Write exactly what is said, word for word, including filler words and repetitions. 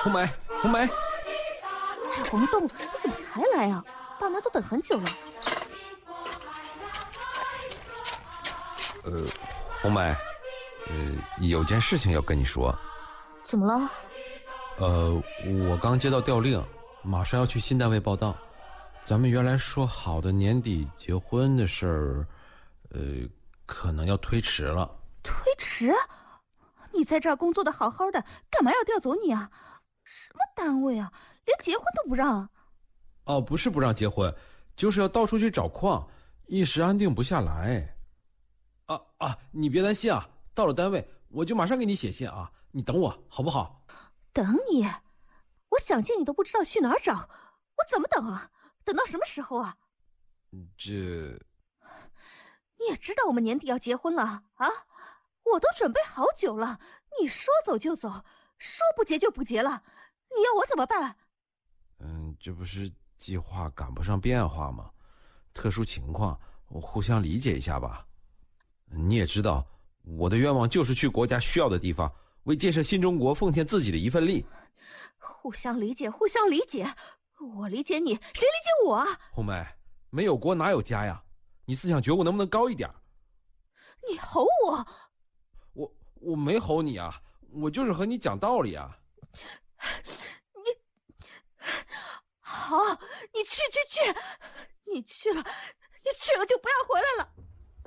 红梅，红梅， 海红豆，你怎么才来啊？爸妈都等很久了。 呃，红梅，呃，有件事情要跟你说。 怎么了？ 呃，我刚接到调令，马上要去新单位报到。咱们原来说好的年底结婚的事儿，呃，可能要推迟了。 推迟？你在这儿工作的好好的，干嘛要调走你啊？什么单位啊，连结婚都不让？ 哦，不是不让结婚，就是要到处去找矿，一时安定不下来。啊啊，你别担心啊，到了单位我就马上给你写信啊，你等我好不好？ 等你？我想见你都不知道去哪儿找，我怎么等啊？等到什么时候啊？ 这…… 你也知道我们年底要结婚了啊？我都准备好久了，你说走就走，说不结就不结了，你要我怎么办？ 嗯，这不是计划赶不上变化吗？特殊情况，我互相理解一下吧。你也知道，我的愿望就是去国家需要的地方，为建设新中国奉献自己的一份力。 互相理解，互相理解，我理解你，谁理解我啊？ 红梅，没有国哪有家呀？你思想觉悟能不能高一点？ 你吼我？ 我我没吼你啊，我就是和你讲道理啊。 你好，你去去去，你去了，你去了就不要回来了。